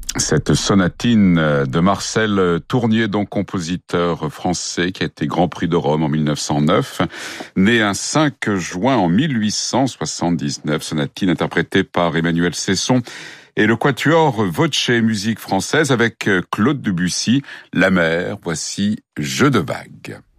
Cette sonatine de Marcel Tournier, donc compositeur français qui a été Grand Prix de Rome en 1909, né un 5 juin en 1879, sonatine interprétée par Emmanuel Cesson et le quatuor Voce musique française avec Claude Debussy, La mer, voici Jeu de vagues.